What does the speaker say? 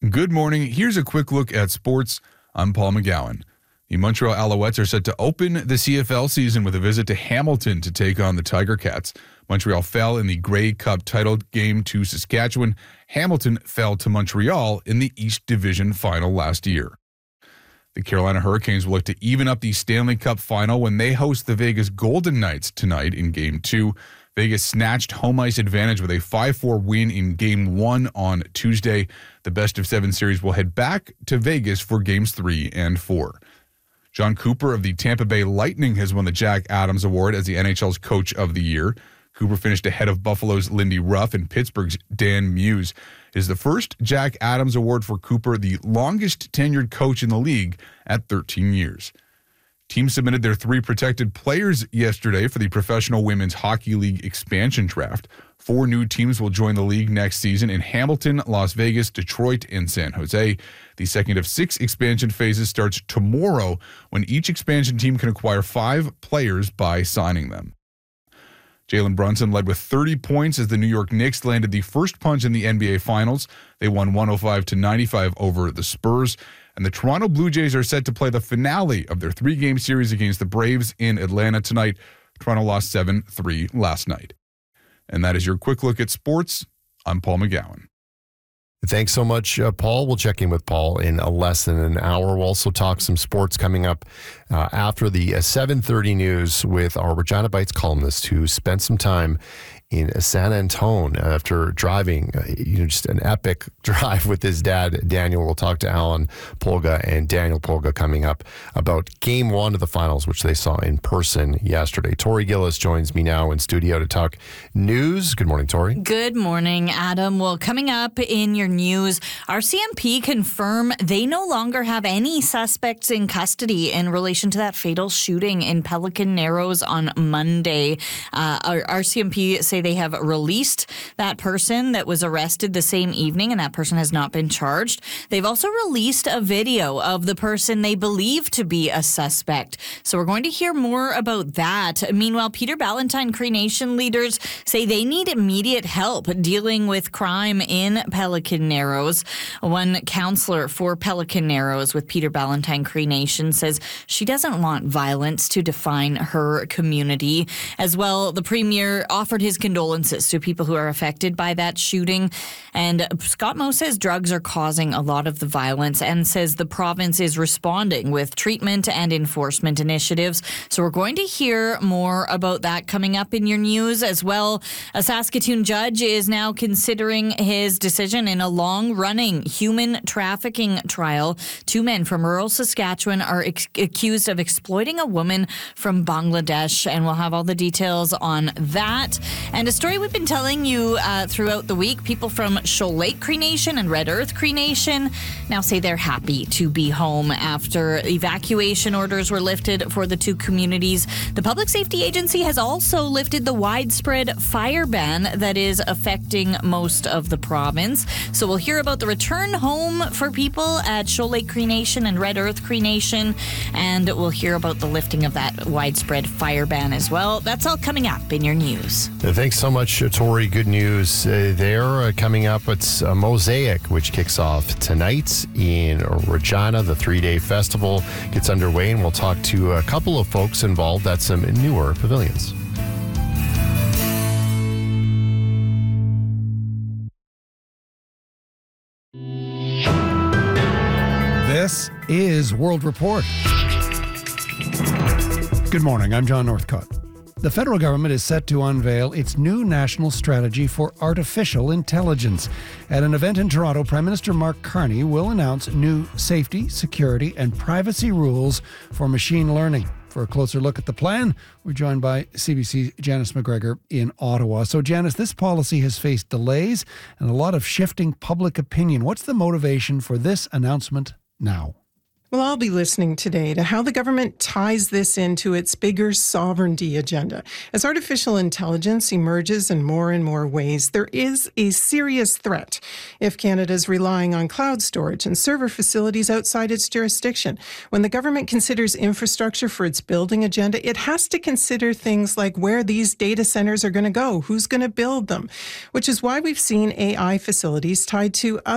Good morning. Here's a quick look at sports. I'm Paul McGowan. The Montreal Alouettes are set to open the CFL season with a visit to Hamilton to take on the Tiger Cats. Montreal fell in the Grey Cup title game to Saskatchewan. Hamilton fell to Montreal in the East Division final last year. The Carolina Hurricanes will look to even up the Stanley Cup final when they host the Vegas Golden Knights tonight in Game 2. Vegas snatched home ice advantage with a 5-4 win in Game 1 on Tuesday. The best-of-7 series will head back to Vegas for Games 3 and 4. John Cooper of the Tampa Bay Lightning has won the Jack Adams Award as the NHL's Coach of the Year. Cooper finished ahead of Buffalo's Lindy Ruff and Pittsburgh's Dan Muse. It is the first Jack Adams Award for Cooper, the longest tenured coach in the league at 13 years. Teams submitted their 3 protected players yesterday for the Professional Women's Hockey League expansion draft. 4 new teams will join the league next season in Hamilton, Las Vegas, Detroit, and San Jose. The second of 6 expansion phases starts tomorrow when each expansion team can acquire 5 players by signing them. Jalen Brunson led with 30 points as the New York Knicks landed the first punch in the NBA Finals. They won 105-95 over the Spurs. And the Toronto Blue Jays are set to play the finale of their 3-game series against the Braves in Atlanta tonight. Toronto lost 7-3 last night. And that is your quick look at sports. I'm Paul McGowan. Thanks so much, Paul. We'll check in with Paul in less than an hour. We'll also talk some sports coming up after the 7:30 news with our Regina Bites columnist who spent some time in San Antone after driving, just an epic drive with his dad, Daniel. We'll talk to Alan Polga and Daniel Polga coming up about Game 1 of the finals, which they saw in person yesterday. Tori Gillis joins me now in studio to talk news. Good morning, Tori. Good morning, Adam. Well, coming up in your news, RCMP confirm they no longer have any suspects in custody in relation to that fatal shooting in Pelican Narrows on Monday. RCMP say they have released that person that was arrested the same evening, and that person has not been charged. They've also released a video of the person they believe to be a suspect. So we're going to hear more about that. Meanwhile, Peter Ballantyne Cree Nation leaders say they need immediate help dealing with crime in Pelican Narrows. One counselor for Pelican Narrows with Peter Ballantyne Cree Nation says she doesn't want violence to define her community. As well, the premier offered his condolences to people who are affected by that shooting. And Scott Moe says drugs are causing a lot of the violence and says the province is responding with treatment and enforcement initiatives. So we're going to hear more about that coming up in your news as well. A Saskatoon judge is now considering his decision in a long-running human trafficking trial. 2 men from rural Saskatchewan are accused of exploiting a woman from Bangladesh, and we'll have all the details on that. And a story we've been telling you throughout the week, people from Shoal Lake Cree Nation and Red Earth Cree Nation now say they're happy to be home after evacuation orders were lifted for the 2 communities. The Public Safety Agency has also lifted the widespread fire ban that is affecting most of the province. So we'll hear about the return home for people at Shoal Lake Cree Nation and Red Earth Cree Nation, and we'll hear about the lifting of that widespread fire ban as well. That's all coming up in your news. Thanks so much, Tori. Good news there. Coming up, it's Mosaic, which kicks off tonight in Regina. The 3-day festival gets underway, and we'll talk to a couple of folks involved at some newer pavilions. This is World Report. Good morning, I'm John Northcott. The federal government is set to unveil its new national strategy for artificial intelligence. At an event in Toronto, Prime Minister Mark Carney will announce new safety, security, and privacy rules for machine learning. For a closer look at the plan, we're joined by CBC's Janice McGregor in Ottawa. So, Janice, this policy has faced delays and a lot of shifting public opinion. What's the motivation for this announcement now? Well, I'll be listening today to how the government ties this into its bigger sovereignty agenda. As artificial intelligence emerges in more ways, there is a serious threat if Canada's relying on cloud storage and server facilities outside its jurisdiction. When the government considers infrastructure for its building agenda, it has to consider things like where these data centers are going to go, who's going to build them, which is why we've seen AI facilities tied to